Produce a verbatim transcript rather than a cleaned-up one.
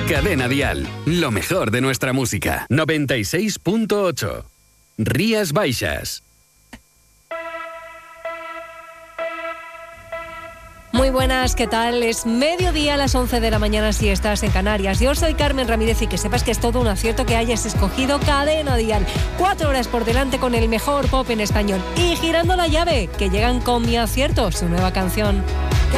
Cadena Dial, lo mejor de nuestra música. noventa y seis punto ocho. Rías Baixas. Muy buenas, ¿qué tal? Es mediodía a las once de la mañana si estás en Canarias. Yo soy Carmen Ramírez y que sepas que es todo un acierto que hayas escogido Cadena Dial. Cuatro horas por delante con el mejor pop en español. Y girando la llave, que llegan con Mi Acierto, su nueva canción.